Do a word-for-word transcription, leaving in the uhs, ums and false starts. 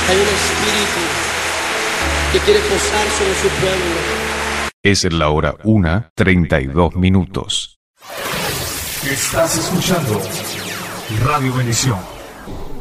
Hay un espíritu que quiere posar sobre su pueblo. Es la hora una, treinta y dos minutos. Estás escuchando Radio Bendición.